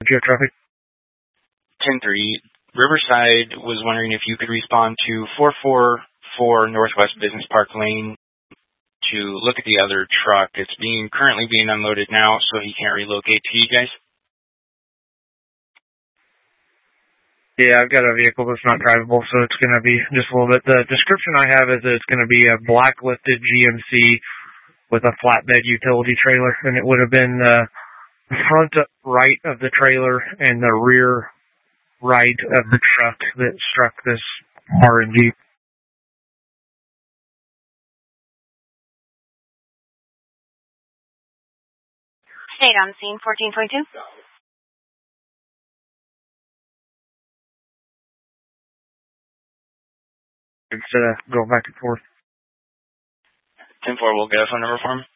Geotraffic. 10-3. Riverside was wondering if you could respond to 444 Northwest Business Park Lane to look at the other truck. It's currently being unloaded now, so he can't relocate to you guys. Yeah, I've got a vehicle that's not drivable, so it's going to be just a little bit. The description I have is that it's going to be a black-lifted GMC with a flatbed utility trailer, and it would have been the front right of the trailer and the rear right of the truck that struck this RNG. Stayed on scene 14.2. Instead of going back and forth. 10-4, we'll get a phone number for him.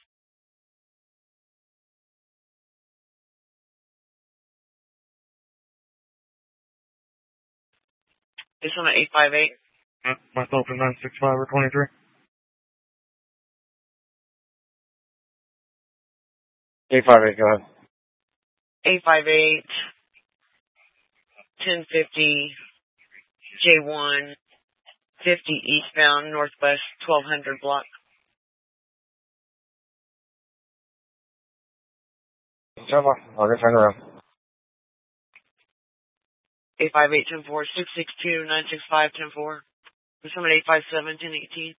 This one at 858. Myself is 965 or 23. 858, go ahead. 858, 1050, J1, 50 eastbound, northwest, 1200 block. I'll get turned around. 858, 10-4, 662, 965, 10-4. There's someone at 857, 1018.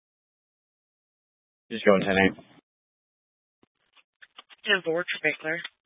Just going 10-8. 10-4, traffic clear.